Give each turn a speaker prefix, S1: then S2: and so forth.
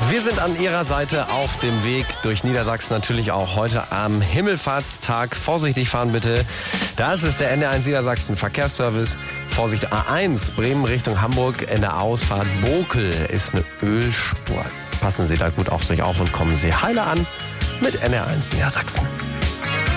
S1: Wir sind an Ihrer Seite auf dem Weg durch Niedersachsen, natürlich auch heute am Himmelfahrtstag. Vorsichtig fahren bitte. Das ist der NDR1 Niedersachsen Verkehrsservice. Vorsicht, A1 Bremen Richtung Hamburg. In der Ausfahrt Bokel ist eine Ölspur. Passen Sie da gut auf sich auf und kommen Sie heile an mit NDR1 Niedersachsen.